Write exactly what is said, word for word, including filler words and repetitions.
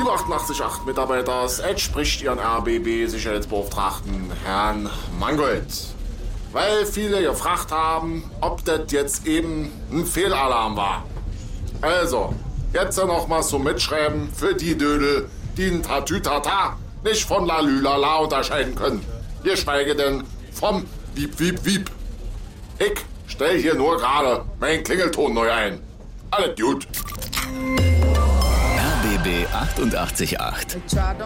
Lieber achtundachtzig Komma acht Mitarbeiter, Edge spricht Ihren R B B-Sicherheitsbeauftragten Herrn Mangold. Weil viele gefragt haben, ob das jetzt eben ein Fehlalarm war. Also, jetzt noch mal so mitschreiben für die Dödel, die ein Tatütata nicht von Lalülala unterscheiden können. Geschweige denn vom Wiep, Wiep, Wiep. Ich stell hier nur gerade meinen Klingelton neu ein. Alles gut. R B B achtundachtzig Komma acht.